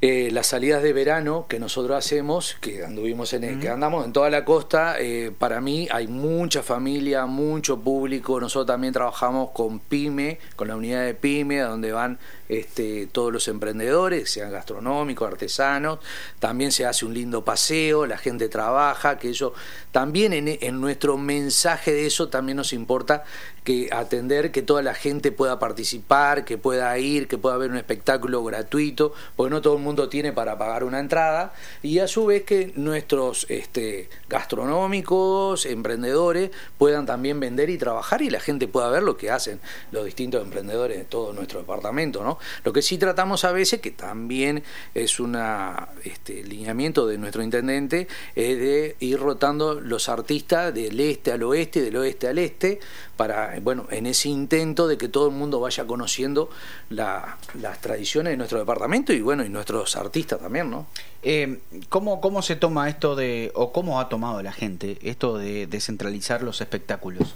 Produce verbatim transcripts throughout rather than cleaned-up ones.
Eh, las salidas de verano que nosotros hacemos, que anduvimos en el, que andamos en toda la costa, eh, para mí hay mucha familia, mucho público. Nosotros también trabajamos con PYME, con la unidad de PYME, a donde van este, todos los emprendedores, sean gastronómicos, artesanos. También se hace un lindo paseo, la gente trabaja, que eso también en, en nuestro mensaje de eso también nos importa que atender que toda la gente pueda participar, que pueda ir, que pueda haber un espectáculo gratuito, porque no todo el mundo tiene para pagar una entrada, y a su vez que nuestros este, gastronómicos, emprendedores puedan también vender y trabajar y la gente pueda ver lo que hacen los distintos emprendedores de todo nuestro departamento, ¿no? Lo que sí tratamos a veces, que también es un este, lineamiento de nuestro intendente, es de ir rotando los artistas del este al oeste, del oeste al este, para, bueno, en ese intento de que todo el mundo vaya conociendo la, las tradiciones de nuestro departamento y bueno, y nuestros artistas también, ¿no? Eh, ¿cómo, ¿Cómo se toma esto de, o cómo ha tomado la gente esto de descentralizar los espectáculos?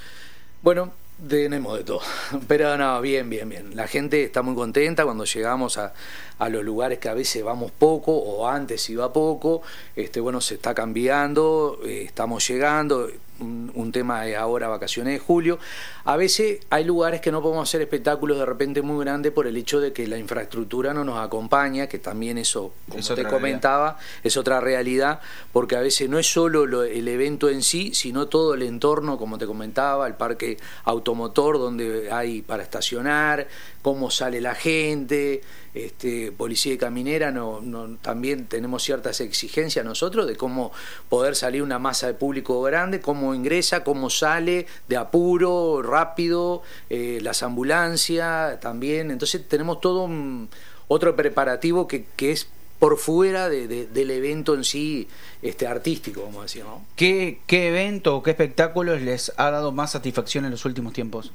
Bueno, tenemos de todo, pero no, bien, bien, bien. La gente está muy contenta cuando llegamos a, a los lugares que a veces vamos poco o antes iba poco. Este, bueno, se está cambiando, eh, estamos llegando. Un, un tema de ahora vacaciones de julio. A veces hay lugares que no podemos hacer espectáculos de repente muy grandes por el hecho de que la infraestructura no nos acompaña, que también eso, como es te comentaba, realidad. Es otra realidad, porque a veces no es solo lo, el evento en sí, sino todo el entorno, como te comentaba, el parque automotor donde hay para estacionar, cómo sale la gente, este, policía y caminera, no, no, también tenemos ciertas exigencias nosotros de cómo poder salir una masa de público grande, cómo ingresa, cómo sale, de apuro, rápido, eh, las ambulancias también. Entonces tenemos todo un, otro preparativo que, que es por fuera de, de, del evento en sí este, artístico, vamos a decir, ¿no? ¿Qué, ¿Qué evento o qué espectáculos les ha dado más satisfacción en los últimos tiempos?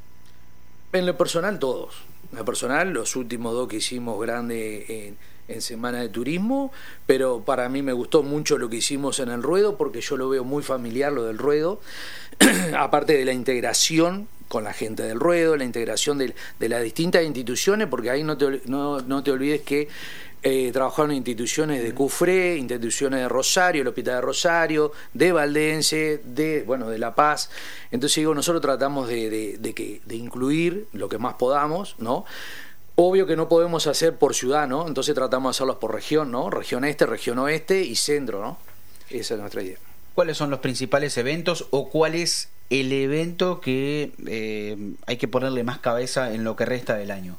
En lo personal, todos. En lo personal, los últimos dos que hicimos grandes en, en Semana de Turismo, pero para mí me gustó mucho lo que hicimos en el ruedo, porque yo lo veo muy familiar, lo del ruedo, aparte de la integración con la gente del ruedo, la integración de, de las distintas instituciones, porque ahí no te, no, no te olvides que Eh, trabajaron en instituciones de Cufré, instituciones de Rosario, el Hospital de Rosario, de Valdense, de bueno de La Paz. Entonces digo, nosotros tratamos de, de, de, que, de incluir lo que más podamos, ¿no? Obvio que no podemos hacer por ciudad, ¿no? Entonces tratamos de hacerlos por región, ¿no? Región este, región oeste y centro, ¿no? Esa es nuestra idea. ¿Cuáles son los principales eventos o cuál es el evento que eh, hay que ponerle más cabeza en lo que resta del año?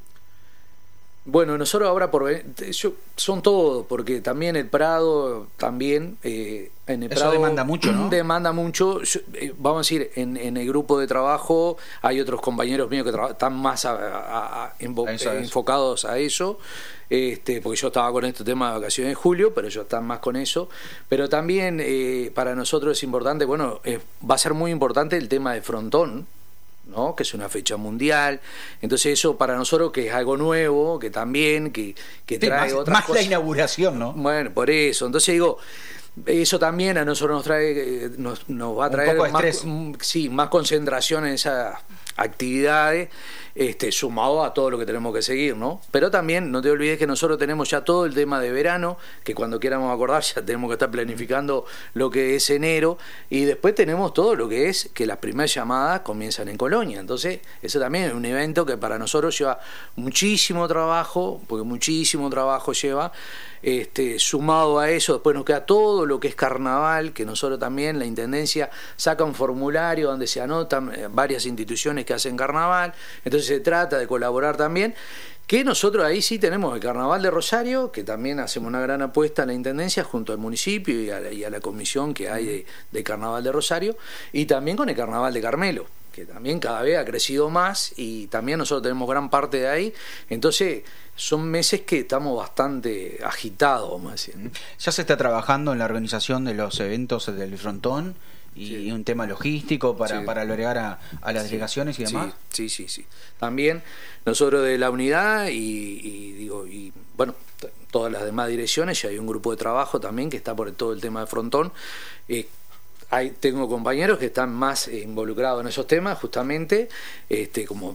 Bueno, nosotros ahora por yo, son todo, porque también el Prado, también eh, en el Eso Prado demanda mucho, ¿no? Demanda mucho. Yo, eh, vamos a decir, en, en el grupo de trabajo hay otros compañeros míos que están más a, a, a, envo a eso, enfocados a eso, este, porque yo estaba con este tema de vacaciones de julio, pero ellos están más con eso. Pero también eh, para nosotros es importante, bueno, eh, va a ser muy importante el tema de Frontón, ¿no? Que es una fecha mundial. Entonces eso para nosotros, que es algo nuevo, que también que, que trae sí, más, otras más cosas. La inauguración, ¿no? Bueno, por eso. Entonces digo, eso también a nosotros nos trae, nos, nos va a traer Un poco de más, sí, más concentración en esas actividades, este, sumado a todo lo que tenemos que seguir, ¿no? Pero también no te olvides que nosotros tenemos ya todo el tema de verano, que cuando quieramos acordar ya tenemos que estar planificando lo que es enero, y después tenemos todo lo que es que las primeras llamadas comienzan en Colonia. Entonces eso también es un evento que para nosotros lleva muchísimo trabajo, porque muchísimo trabajo lleva, este, sumado a eso después nos queda todo lo que es carnaval, que nosotros también, la Intendencia saca un formulario donde se anotan varias instituciones que hacen carnaval. Entonces se trata de colaborar también, que nosotros ahí sí tenemos el Carnaval de Rosario, que también hacemos una gran apuesta en la Intendencia junto al municipio y a la, y a la comisión que hay de, de Carnaval de Rosario, y también con el Carnaval de Carmelo, que también cada vez ha crecido más y también nosotros tenemos gran parte de ahí. Entonces son meses que estamos bastante agitados, vamos a decir. Ya se está trabajando en la organización de los eventos del Frontón y sí. un tema logístico para, sí. para albergar a, a las sí. delegaciones y demás. Sí, sí, sí, sí. También nosotros de la unidad y, y digo y bueno todas las demás direcciones, ya hay un grupo de trabajo también que está por todo el tema de Frontón. Eh, Hay, tengo compañeros que están más involucrados en esos temas, justamente, este, como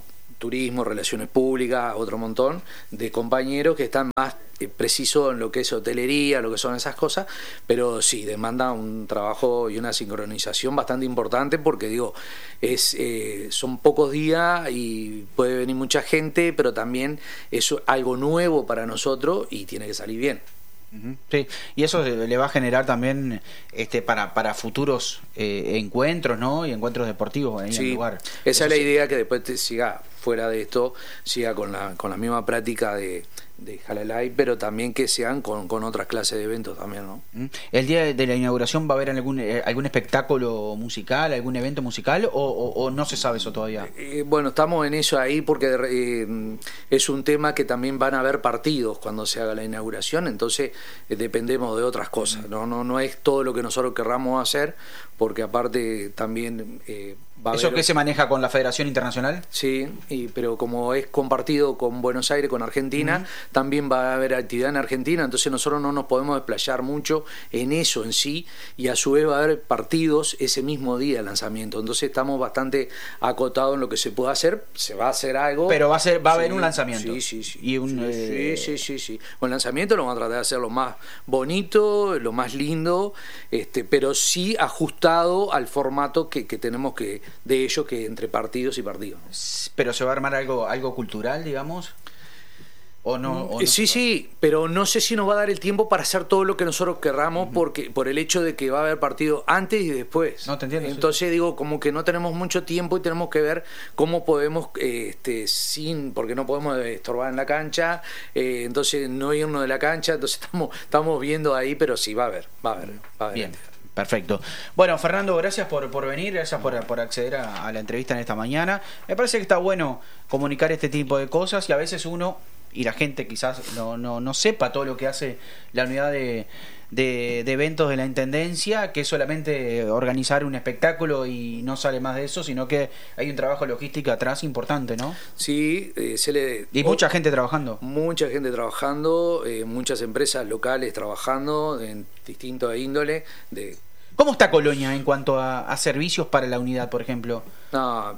turismo, relaciones públicas, otro montón de compañeros que están más eh, precisos en lo que es hotelería, lo que son esas cosas, pero sí, demanda un trabajo y una sincronización bastante importante porque, digo, es eh, son pocos días y puede venir mucha gente, pero también es algo nuevo para nosotros y tiene que salir bien. Sí, y eso le va a generar también este para para futuros eh, encuentros, ¿no? Y encuentros deportivos ahí sí, en el lugar. Esa eso es la sí. idea, que después te siga fuera de esto, siga con la con la misma práctica de, de Jalalay, pero también que sean con, con otras clases de eventos también, ¿no? ¿El día de la inauguración va a haber algún eh, algún espectáculo musical, algún evento musical o, o, o no se sabe eso todavía? Eh, bueno, estamos en eso ahí porque eh, es un tema que también van a haber partidos cuando se haga la inauguración, entonces eh, dependemos de otras cosas, ¿no? No, no es todo lo que nosotros querramos hacer, porque aparte también eh, va a ¿Eso haber... qué se maneja con la Federación Internacional? Sí, y, pero como es compartido con Buenos Aires, con Argentina, uh-huh. también va a haber actividad en Argentina, entonces nosotros no nos podemos desplayar mucho en eso en sí, y a su vez va a haber partidos ese mismo día de lanzamiento, entonces estamos bastante acotados en lo que se puede hacer, se va a hacer algo. Pero va a ser, va a sí, haber un lanzamiento. Sí, sí, sí. Y un, sí, eh... sí, sí, sí, sí. Con el lanzamiento lo vamos a tratar de hacer lo más bonito, lo más lindo, este, pero sí ajustado al formato que, que tenemos que de ellos, que entre partidos y partidos. Pero se va a armar algo algo cultural, digamos. ¿O no, o no sí, sí, pero no sé si nos va a dar el tiempo para hacer todo lo que nosotros querramos, uh-huh. porque por el hecho de que va a haber partido antes y después. No te entiendo. Entonces sí. digo, como que no tenemos mucho tiempo y tenemos que ver cómo podemos, eh, este, sin, porque no podemos estorbar en la cancha, eh, entonces no irnos de la cancha, entonces estamos, estamos viendo ahí, pero sí va a haber, va a haber, va a haber. Bien. Perfecto. Bueno, Fernando, gracias por, por venir, gracias por, por acceder a, a la entrevista en esta mañana. Me parece que está bueno comunicar este tipo de cosas y a veces uno y la gente quizás no, no, no sepa todo lo que hace la unidad de, de, de eventos de la Intendencia, que es solamente organizar un espectáculo y no sale más de eso, sino que hay un trabajo logístico atrás importante, ¿no? Sí, eh, se le... Y mucha gente trabajando. Mucha gente trabajando, eh, muchas empresas locales trabajando en distintos índoles. De... ¿Cómo está Colonia en cuanto a, a servicios para la unidad, por ejemplo? No...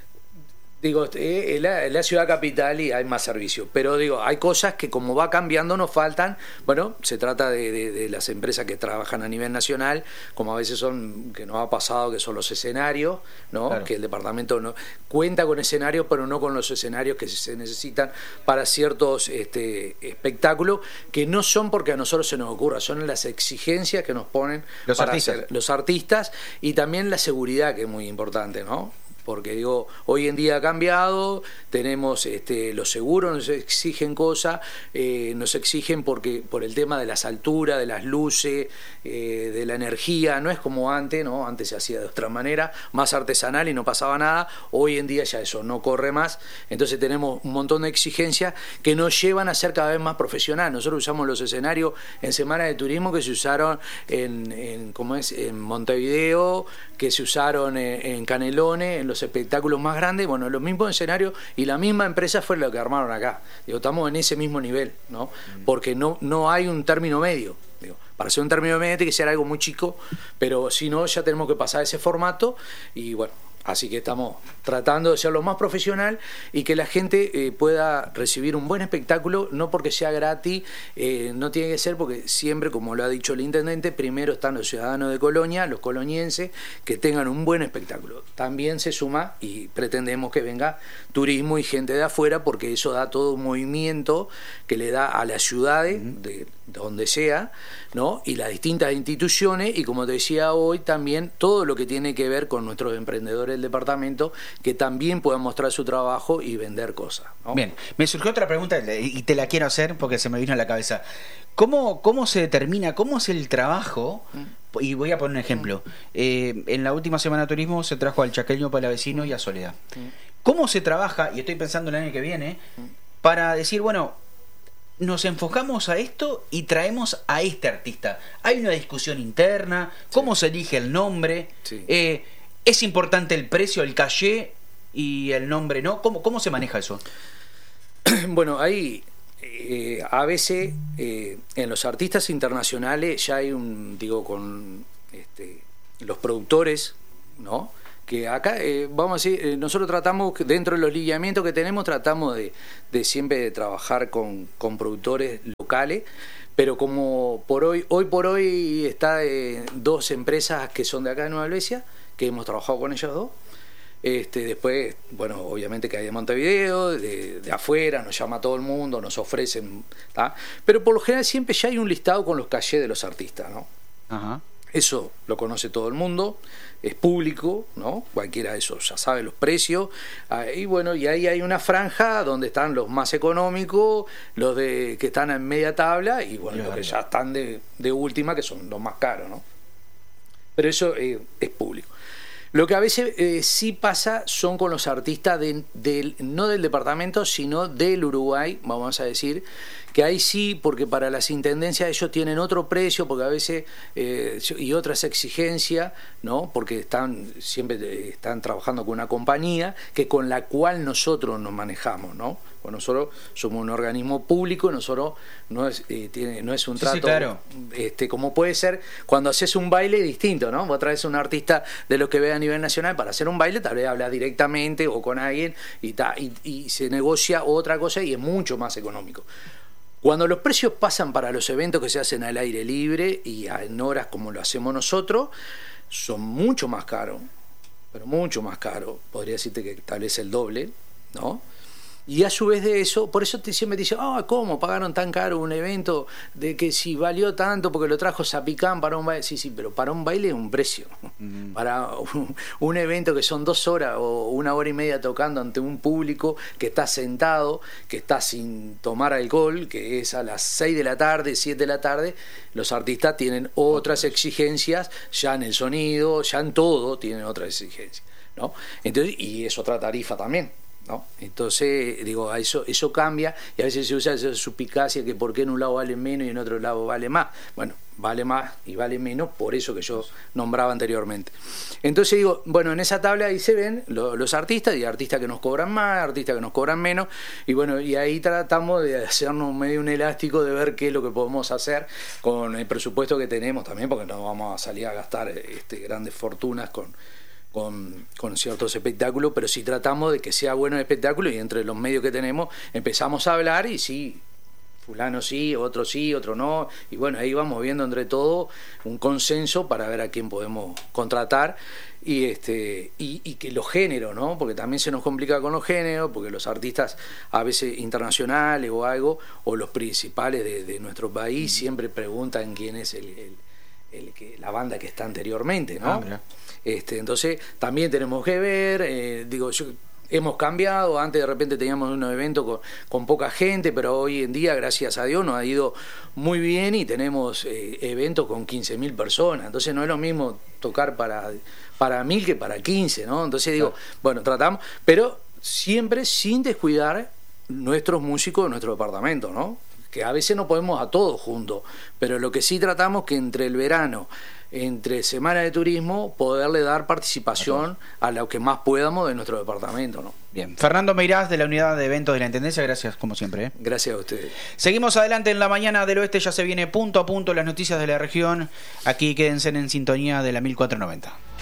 Digo, eh, la, la ciudad capital y hay más servicios, pero digo, hay cosas que como va cambiando nos faltan. Bueno, se trata de, de, de las empresas que trabajan a nivel nacional, como a veces son, que nos ha pasado, que son los escenarios, ¿no? Claro. Que el departamento no cuenta con escenarios, pero no con los escenarios que se necesitan para ciertos este, espectáculos, que no son porque a nosotros se nos ocurra, son las exigencias que nos ponen los para artistas. hacer los artistas, y también la seguridad, que es muy importante, ¿no? Porque digo, hoy en día ha cambiado, tenemos este, los seguros, nos exigen cosas, eh, nos exigen porque por el tema de las alturas, de las luces, eh, de la energía, no es como antes, ¿no? Antes se hacía de otra manera, más artesanal y no pasaba nada, hoy en día ya eso no corre más, entonces tenemos un montón de exigencias que nos llevan a ser cada vez más profesional. Nosotros usamos los escenarios en Semana de Turismo que se usaron en, en, ¿cómo es? En Montevideo, que se usaron en, en Canelones, en los espectáculos más grandes, bueno, los mismos escenarios y la misma empresa fue lo que armaron acá. Digo, estamos en ese mismo nivel, ¿no? Porque no, no hay un término medio. Digo, para ser un término medio tiene que ser algo muy chico, pero si no, ya tenemos que pasar ese formato y bueno. Así que estamos tratando de ser lo más profesional y que la gente eh, pueda recibir un buen espectáculo, no porque sea gratis, eh, no tiene que ser, porque siempre, como lo ha dicho el intendente, primero están los ciudadanos de Colonia, los colonienses, que tengan un buen espectáculo. También se suma y pretendemos que venga turismo y gente de afuera, porque eso da todo un movimiento que le da a las ciudades, de donde sea, ¿no? Y las distintas instituciones, y como te decía hoy, también todo lo que tiene que ver con nuestros emprendedores del departamento, que también puedan mostrar su trabajo y vender cosas, ¿no? Bien, me surgió otra pregunta y te la quiero hacer porque se me vino a la cabeza. ¿Cómo, cómo se determina, cómo es el trabajo? Mm. Y voy a poner un ejemplo. Mm. Eh, en la última Semana de Turismo se trajo al Chaqueño Palavecino y a Soledad. Mm. ¿Cómo se trabaja, y estoy pensando en el año que viene, para decir, bueno, nos enfocamos a esto y traemos a este artista? Hay una discusión interna, cómo sí. se elige el nombre, sí. eh, ¿es importante el precio, el caché y el nombre no? ¿Cómo, cómo se maneja eso? Bueno, ahí eh, a veces eh, en los artistas internacionales ya hay un, digo, con este, los productores, ¿no? que acá, eh, vamos a decir, eh, nosotros tratamos, dentro de los lineamientos que tenemos, tratamos de, de siempre de trabajar con, con productores locales, pero como por hoy, hoy por hoy está eh, dos empresas que son de acá de Nueva Helvecia, que hemos trabajado con ellos dos. Este, después, bueno, obviamente que hay de Montevideo, de, de afuera, nos llama todo el mundo, nos ofrecen, ¿tá? Pero por lo general siempre ya hay un listado con los cachés de los artistas, ¿no? Ajá. Eso lo conoce todo el mundo, es público, ¿no? Cualquiera de esos ya sabe los precios. Y bueno, y ahí hay una franja donde están los más económicos, los de que están en media tabla, y bueno, los que ya están de, de última, que son los más caros, ¿no? Pero eso eh, es público. Lo que a veces eh, sí pasa son con los artistas de, de, no del departamento, sino del Uruguay, vamos a decir, que ahí sí, porque para las intendencias ellos tienen otro precio, porque a veces, eh, y otras exigencias, ¿no? Porque están siempre están trabajando con una compañía que con la cual nosotros nos manejamos, ¿no? Bueno, nosotros somos un organismo público, nosotros no es, eh, tiene, no es un trato, sí, sí, claro. este, como puede ser cuando haces un baile distinto, ¿no? Vos traes un artista de los que ve a nivel nacional para hacer un baile, tal vez hablas directamente o con alguien y, ta, y, y se negocia otra cosa y es mucho más económico. Cuando los precios pasan para los eventos que se hacen al aire libre y en horas como lo hacemos nosotros, son mucho más caros, pero mucho más caros, podría decirte que tal vez el doble, ¿no? Y a su vez de eso, por eso te, siempre te dicen, ah, ¿cómo pagaron tan caro un evento? De que si valió tanto porque lo trajo Zapicán para un baile. Sí, sí, pero para un baile es un precio. Mm. Para un, un evento que son dos horas o una hora y media tocando ante un público que está sentado, que está sin tomar alcohol, que es a las seis de la tarde, siete de la tarde, los artistas tienen otras exigencias, ya en el sonido, ya en todo tienen otras exigencias, ¿no? Entonces, y es otra tarifa también, ¿no? Entonces, digo, eso eso cambia y a veces se usa esa suspicacia que por qué en un lado vale menos y en otro lado vale más. Bueno, vale más y vale menos por eso que yo nombraba anteriormente. Entonces digo, bueno, en esa tabla ahí se ven lo, los artistas y artistas que nos cobran más, artistas que nos cobran menos, y bueno, y ahí tratamos de hacernos medio un elástico de ver qué es lo que podemos hacer con el presupuesto que tenemos también, porque no vamos a salir a gastar este, grandes fortunas con Con, con ciertos espectáculos, pero sí tratamos de que sea bueno el espectáculo y entre los medios que tenemos empezamos a hablar y sí, fulano sí, otro sí, otro no, y bueno, ahí vamos viendo entre todo un consenso para ver a quién podemos contratar y este y, y que los géneros, ¿no? Porque también se nos complica con los géneros, porque los artistas a veces internacionales o algo, o los principales de, de nuestro país siempre preguntan quién es el, el, el que la banda que está anteriormente, ¿no? Ah, Este, entonces también tenemos que ver, eh, digo, yo, hemos cambiado, antes de repente teníamos unos eventos con, con poca gente, pero hoy en día, gracias a Dios, nos ha ido muy bien y tenemos eh, eventos con quince mil personas, entonces no es lo mismo tocar para, para mil que para quince, ¿no? Entonces digo, claro. Bueno, tratamos, pero siempre sin descuidar nuestros músicos de nuestro departamento, ¿no? Que a veces no podemos a todos juntos, pero lo que sí tratamos que entre el verano, entre Semana de Turismo, poderle dar participación a, a lo que más podamos de nuestro departamento, ¿no? Bien. Fernando Meirás, de la Unidad de Eventos de la Intendencia, gracias como siempre, ¿eh? Gracias a ustedes. Seguimos adelante en la mañana del oeste, ya se viene punto a punto las noticias de la región. Aquí quédense en sintonía de la mil cuatrocientos noventa.